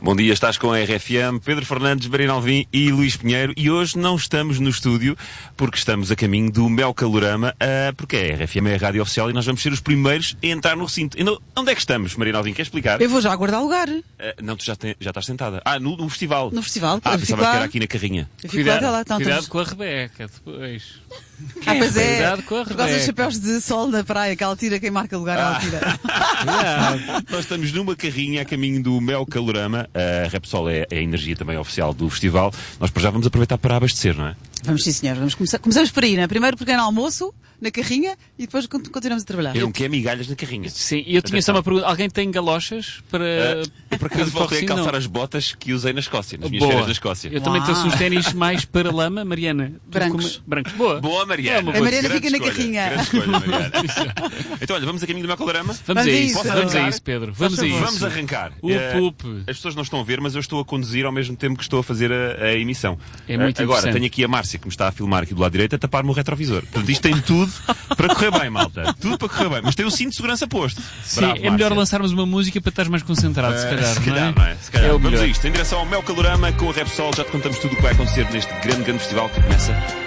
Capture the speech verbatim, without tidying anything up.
Bom dia, estás com a R F M, Pedro Fernandes, Marina Alvim e Luís Pinheiro, e hoje não estamos no estúdio porque estamos a caminho do Mel Calorama, uh, porque a R F M é a rádio oficial e nós vamos ser os primeiros a entrar no recinto. E no, onde é que estamos, Marina Alvim? Quer explicar? Eu vou já aguardar lugar. Uh, não, tu já, te, já estás sentada. Ah, no, no festival. No festival. Ah, eu pensava lá... que era aqui na carrinha. Eu fico lá até lá. Então, Cuidado estamos... com a Rebeca, depois. Ah, pois é. Cuidado com a Por causa dos Rebeca. chapéus de sol na praia, que ela tira, quem marca lugar, ela tira. Cuidado. Nós estamos numa carrinha a caminho do Mel Calorama. A Repsol é, é a energia também oficial do festival. Nós por já vamos aproveitar para abastecer, não é? Vamos sim, senhor. Vamos começar. Começamos por aí, né? Primeiro pequeno almoço, na carrinha, e depois continuamos a trabalhar. Eu não quero migalhas na carrinha. Sim, e eu tinha só uma pergunta. Alguém tem galochas para... Uh, eu por acaso voltei a Não. calçar as botas que usei na Escócia, nas minhas Boa. férias na Escócia. Eu também Uau. trouxe uns ténis mais para lama, Mariana. Tu Brancos. como- Brancos. Boa. Boa, Mariana. É uma A Mariana Grande fica na escolha, carrinha. grande escolha, Mariana. Então, olha, vamos a caminho do Mel Calorama? Vamos, Vamos a a isso. isso. Vamos a arrancar? isso, Pedro. Vamos a favor. isso. Vamos arrancar. Up, Eh, up. As pessoas não estão a ver, mas eu estou a conduzir ao mesmo tempo que estou a fazer a, a emissão. É muito Eh, Agora, interessante. tenho aqui a Márcia, que me está a filmar aqui do lado direito, a tapar-me o retrovisor. Portanto, isto tem tudo para correr bem, malta. Tudo para correr bem. Mas tem o cinto de segurança posto. Sim, Bravo, é melhor Márcia. lançarmos uma música para estares mais concentrado, se Eh, calhar, se não calhar, é? não é? Se calhar. É o Vamos melhor. a isto. Em direção ao Mel Calorama com a Repsol. Já te contamos tudo o que vai acontecer neste grande, grande festival que começa